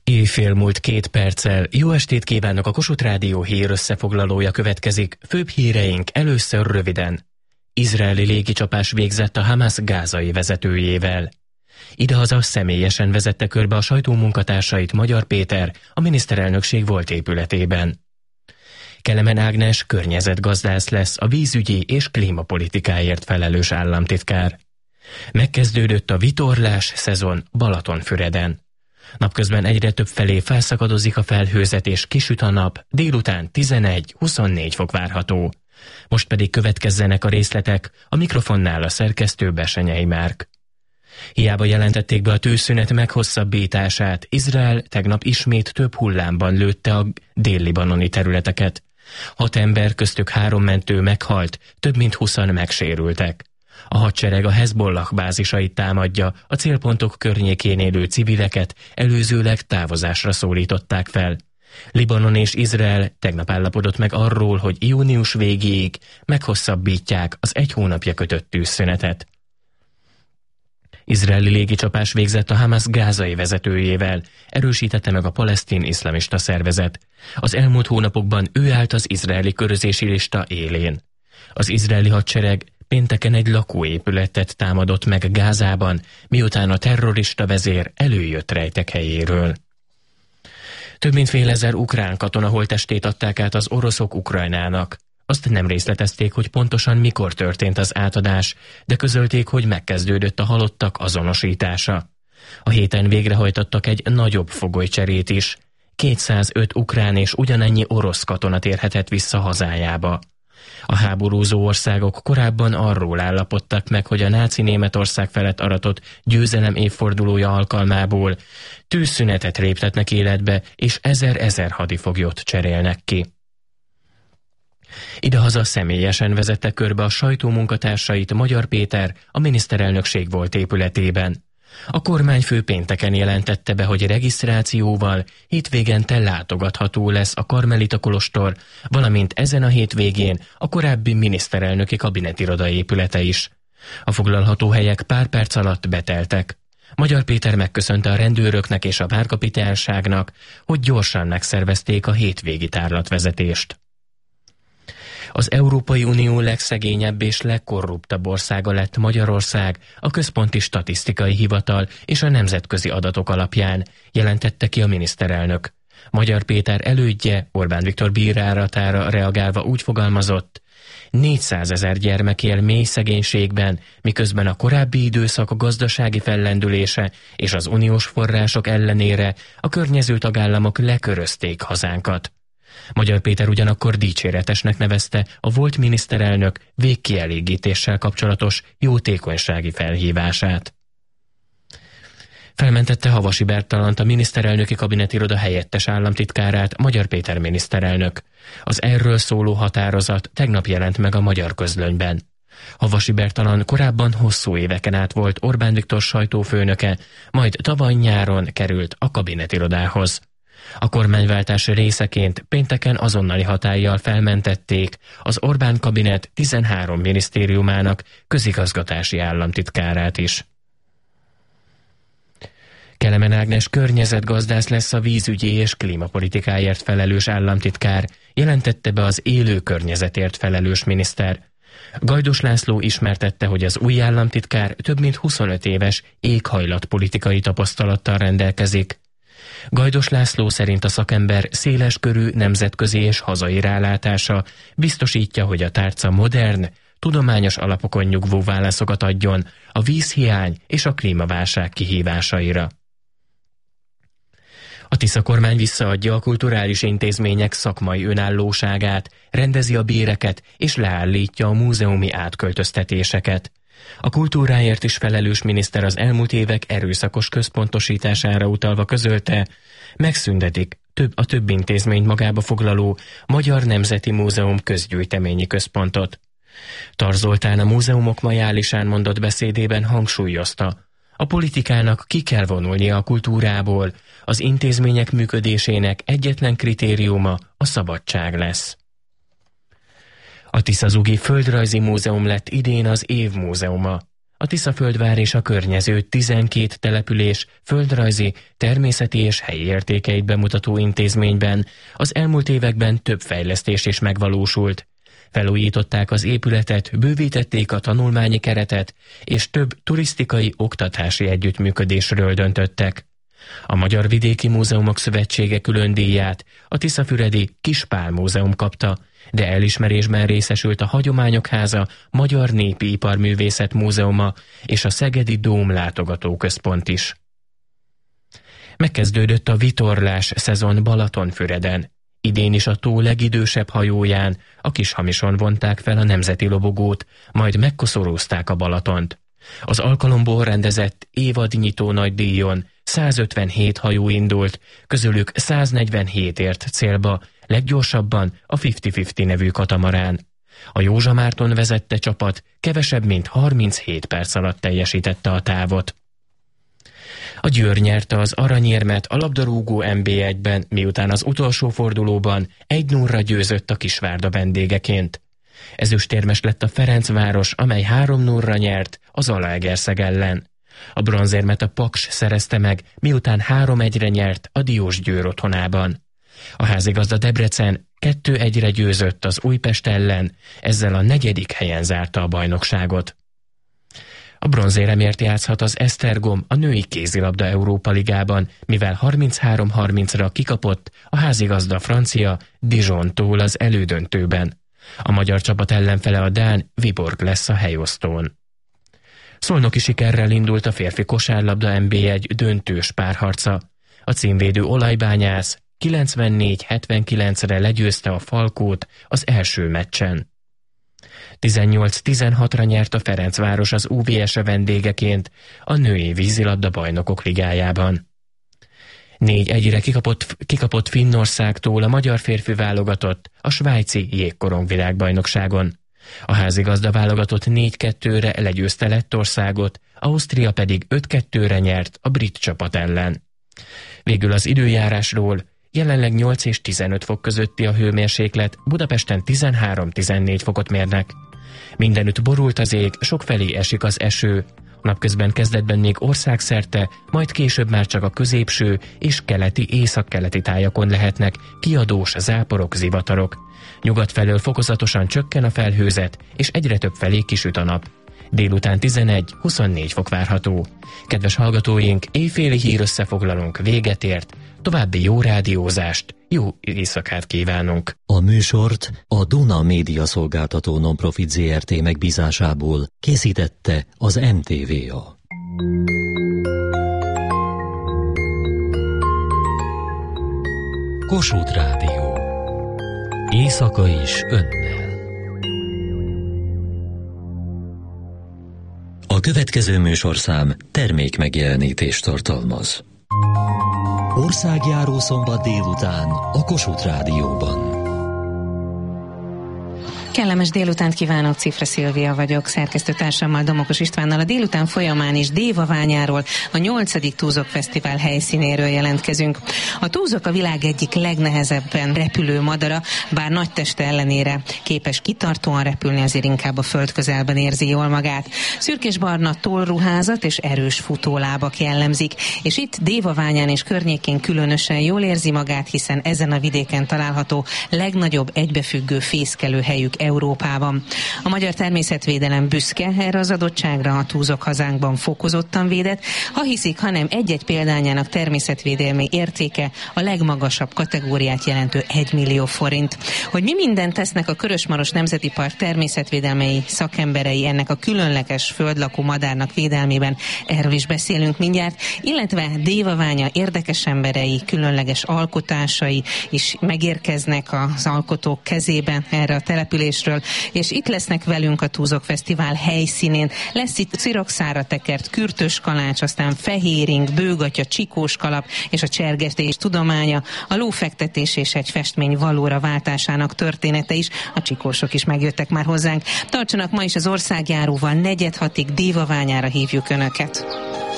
Éjfél múlt 2 perccel. Jó estét kívánok, a Kossuth Rádió hír összefoglalója következik. Főbb híreink először röviden. Izraeli légicsapás végzett a Hamas gázai vezetőjével. Idehaza személyesen vezette körbe a sajtó munkatársait Magyar Péter, a miniszterelnökség volt épületében. Kelemen Ágnes környezetgazdász lesz, a vízügyi és klímapolitikáért felelős államtitkár. Megkezdődött a vitorlás szezon Balatonfüreden. Napközben egyre több felé felszakadozik a felhőzet és kisüt a nap, délután 11-24 fok várható. Most pedig következzenek a részletek, a mikrofonnál a szerkesztő Besenyei Márk. Hiába jelentették be a tűzszünet meghosszabbítását, Izrael tegnap ismét több hullámban lőtte a dél-libanoni területeket. 6 ember, köztük 3 mentő meghalt, több mint 20-an megsérültek. A hadsereg a Hezbollah bázisait támadja, a célpontok környékén élő civileket előzőleg távozásra szólították fel. Libanon és Izrael tegnap állapodott meg arról, hogy június végéig meghosszabbítják az 1 hónapja kötött tűzszünetet. Izraeli légicsapás végzett a Hamas gázai vezetőjével, erősítette meg a palesztin iszlamista szervezet. Az elmúlt hónapokban ő állt az izraeli körözési lista élén. Az izraeli hadsereg pénteken egy lakóépületet támadott meg Gázában, miután a terrorista vezér előjött rejtekhelyéről. Több mint fél ezer ukrán katona holttestét adták át az oroszok Ukrajnának. Azt nem részletezték, hogy pontosan mikor történt az átadás, de közölték, hogy megkezdődött a halottak azonosítása. A héten végrehajtottak egy nagyobb fogolycserét is. 205 ukrán és ugyanennyi orosz katona térhetett vissza hazájába. A háborúzó országok korábban arról állapodtak meg, hogy a náci Németország felett aratott győzelem évfordulója alkalmából tűzszünetet léptetnek életbe, és 1000 hadifoglyot cserélnek ki. Idehaza személyesen vezette körbe a sajtó munkatársait Magyar Péter, a miniszterelnökség volt épületében. A kormányfő pénteken jelentette be, hogy regisztrációval hétvégente látogatható lesz a Karmelita kolostor, valamint ezen a hétvégén a korábbi miniszterelnöki kabinetiroda épülete is. A foglalható helyek pár perc alatt beteltek. Magyar Péter megköszönte a rendőröknek és a várkapitányságnak, hogy gyorsan megszervezték a hétvégi tárlatvezetést. Az Európai Unió legszegényebb és legkorruptabb országa lett Magyarország a Központi Statisztikai Hivatal és a nemzetközi adatok alapján, jelentette ki a miniszterelnök. Magyar Péter elődje Orbán Viktor bírálatára reagálva úgy fogalmazott: 400 000 gyermek él mély szegénységben, miközben a korábbi időszak a gazdasági fellendülése és az uniós források ellenére a környező tagállamok lekörözték hazánkat. Magyar Péter ugyanakkor dicséretesnek nevezte a volt miniszterelnök végkielégítéssel kapcsolatos jótékonysági felhívását. Felmentette Havasi Bertalant, a miniszterelnöki kabinetiroda helyettes államtitkárát Magyar Péter miniszterelnök. Az erről szóló határozat tegnap jelent meg a Magyar Közlönyben. Havasi Bertalan korábban hosszú éveken át volt Orbán Viktor sajtófőnöke, majd tavaly nyáron került a kabinetirodához. A kormányváltás részeként pénteken azonnali hatállyal felmentették az Orbán kabinet 13 minisztériumának közigazgatási államtitkárát is. Kelemen Ágnes környezetgazdász lesz a vízügyi és klímapolitikáért felelős államtitkár, jelentette be az élő környezetért felelős miniszter. Gajdos László ismertette, hogy az új államtitkár több mint 25 éves éghajlatpolitikai tapasztalattal rendelkezik. Gajdos László szerint a szakember széleskörű nemzetközi és hazai rálátása biztosítja, hogy a tárca modern, tudományos alapokon nyugvó válaszokat adjon a vízhiány és a klímaválság kihívásaira. A Tisza kormány visszaadja a kulturális intézmények szakmai önállóságát, rendezi a béreket és leállítja a múzeumi átköltöztetéseket. A kultúráért is felelős miniszter az elmúlt évek erőszakos központosítására utalva közölte, megszüntetik a több intézményt magába foglaló Magyar Nemzeti Múzeum közgyűjteményi központot. Tar Zoltán a múzeumok majálisán mondott beszédében hangsúlyozta, a politikának ki kell vonulnia a kultúrából, az intézmények működésének egyetlen kritériuma a szabadság lesz. A Tiszazugi Földrajzi Múzeum lett idén az év múzeuma. A Tiszaföldvár és a környező 12 település földrajzi, természeti és helyi értékeit bemutató intézményben az elmúlt években több fejlesztés is megvalósult. Felújították az épületet, bővítették a tanulmányi keretet, és több turisztikai, oktatási együttműködésről döntöttek. A Magyar Vidéki Múzeumok Szövetsége külön díját a tiszafüredi Kispál Múzeum kapta, de elismerésben részesült a Hagyományok Háza Magyar Népi Iparművészet Múzeuma és a Szegedi Dóm Látogatóközpont is. Megkezdődött a vitorlás szezon Balatonfüreden. Idén is a tó legidősebb hajóján, a Kishamison vonták fel a nemzeti lobogót, majd megkoszorúzták a Balatont. Az alkalomból rendezett évadnyitó nagydíjon 157 hajó indult, közülük 147 ért célba, leggyorsabban a 50-50 nevű katamarán. A Józsa Márton vezette csapat kevesebb mint 37 perc alatt teljesítette a távot. A Győr nyerte az aranyérmet a labdarúgó NB1-ben, miután az utolsó fordulóban 1-0-ra győzött a Kisvárda vendégeként. Ezüstérmes lett a Ferencváros, amely 3-0-ra nyert az Zalaegerszeg ellen. A bronzérmet a Paks szerezte meg, miután 3-1-re nyert a Diósgyőr otthonában. A házigazda Debrecen 2-1-re győzött az Újpest ellen, ezzel a 4. helyen zárta a bajnokságot. A bronzéremért játszhat az Esztergom a női kézilabda Európa Ligában, mivel 33-30-ra kikapott a házigazda francia Dijontól az elődöntőben. A magyar csapat ellenfele a dán Viborg lesz a helyosztón. Szolnoki sikerrel indult a férfi kosárlabda NB1 döntős párharca. A címvédő Olajbányász 94-79-re legyőzte a Falkót az első meccsen. 18-16-ra nyert a Ferencváros az UVS-e vendégeként a női vízilabda bajnokok ligájában. 4-1-re kikapott Finnországtól a magyar férfi válogatott a svájci jégkorong világbajnokságon. A házigazda válogatott 4-2-re legyőzte Lettországot, Ausztria pedig 5-2-re nyert a brit csapat ellen. Végül az időjárásról: jelenleg 8 és 15 fok közötti a hőmérséklet, Budapesten 13-14 fokot mérnek. Mindenütt borult az ég, sokfelé esik az eső. Napközben kezdetben még országszerte, majd később már csak a középső és keleti, északkeleti tájakon lehetnek kiadós záporok, zivatarok. Nyugat felől fokozatosan csökken a felhőzet, és egyre több felé kisüt a nap. Délután 11-24 fok várható. Kedves hallgatóink, éjféli hírösszefoglalónk véget ért, további jó rádiózást, jó éjszakát kívánunk. A műsort a Duna Média Szolgáltató Nonprofit Zrt. Megbízásából készítette az MTVA. Kossuth Rádió. Éjszaka is önnel. A következő műsorszám termékmegjelenítést tartalmaz. Országjáró szombat délután a Kossuth Rádióban. Kellemes délutánt kívánok, Cifra Szilvia vagyok, szerkesztőtársammal, Domokos Istvánnal. A délután folyamán is Dévaványáról, a 8. Túzok Fesztivál helyszínéről jelentkezünk. A túzok a világ egyik legnehezebben repülő madara, bár nagy teste ellenére képes kitartóan repülni, azért inkább a föld közelben érzi jól magát. Szürkésbarna tollruházat és erős futólábak jellemzik, és itt Dévaványán és környékén különösen jól érzi magát, hiszen ezen a vidéken található legnagyobb egybefüggő fészkelőhelyük Európában. A magyar természetvédelem büszke erre az adottságra, a túzok hazánkban fokozottan védett, ha hiszik, hanem egy-egy példányának természetvédelmi értéke a legmagasabb kategóriát jelentő 1 millió forint. Hogy mi mindent tesznek a Körösmaros Nemzeti Park természetvédelmi szakemberei ennek a különleges földlakó madárnak védelmében, erről is beszélünk mindjárt, illetve Dévaványa érdekes emberei, különleges alkotásai is megérkeznek az alkotók kezében erre a településről, és itt lesznek velünk a Túzok Fesztivál helyszínén. Lesz itt cirokszárra tekert kürtös kalács, aztán fehéring, bőgatya, csikós kalap és a csergetés tudománya, a lófektetés és egy festmény valóra váltásának története is. A csikósok is megjöttek már hozzánk. Tartsanak ma is az országjáróval, 4:30-ig Dévaványára hívjuk Önöket.